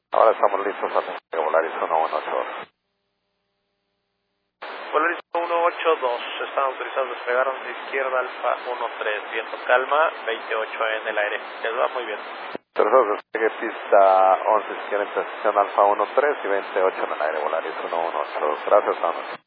Ahora estamos listos a despegar Volaris 118. Volaris 182, están autorizados a despegar de izquierda Alfa 13, viento calma, 28 en el aire. Les va muy bien. Tercero, despegue pista 11, izquierda en posición Alfa 13 y 28 en el aire, Volaris 118. Gracias, vamos.